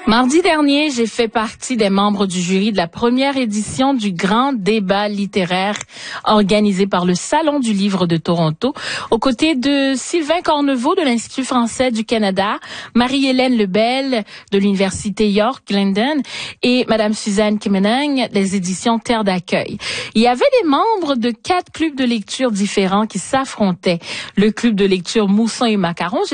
Mardi dernier, j'ai fait partie des membres du jury de la première édition du grand débat littéraire organisé par le Salon du livre de Toronto, aux côtés de Sylvain Corneveau de l'Institut français du Canada, Marie-Hélène Lebel de l'Université York Glendon et Madame Suzanne Kemenang des éditions Terre d'accueil. Il y avait des membres de 4 clubs de lecture différents qui s'affrontaient. Le club de lecture Mousson et Macaron.